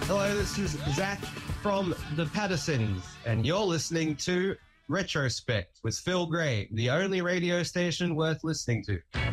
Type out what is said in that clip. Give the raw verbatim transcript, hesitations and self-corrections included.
Hello, this is Zach from the Pattersons, and you're listening to Retrospect with Phil Gray, the only radio station worth listening to.